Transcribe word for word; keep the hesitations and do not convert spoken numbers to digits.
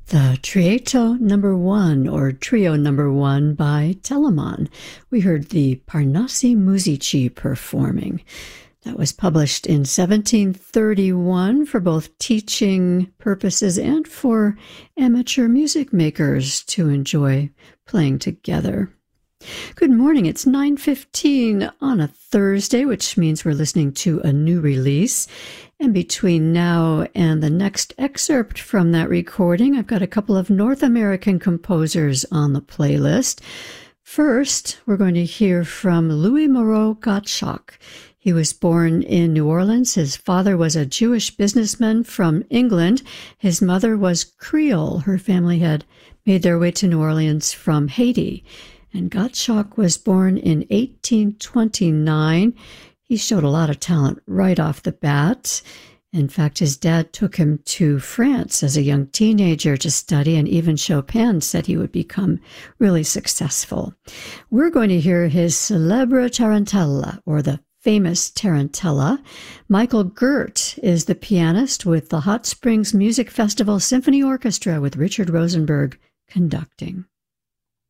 The Trieto Number One, or Trio Number One by Telemann. We heard the Parnassi Musici performing. That was published in seventeen thirty-one for both teaching purposes and for amateur music makers to enjoy playing together. Good morning. It's nine fifteen on a Thursday, which means we're listening to a new release. And between now and the next excerpt from that recording, I've got a couple of North American composers on the playlist. First, we're going to hear from Louis Moreau Gottschalk. He was born in New Orleans. His father was a Jewish businessman from England. His mother was Creole. Her family had made their way to New Orleans from Haiti. And Gottschalk was born in eighteen twenty-nine. He showed a lot of talent right off the bat. In fact, his dad took him to France as a young teenager to study, and even Chopin said he would become really successful. We're going to hear his Célèbre Tarantella, or the famous Tarantella. Michael Gert is the pianist with the Hot Springs Music Festival Symphony Orchestra with Richard Rosenberg conducting.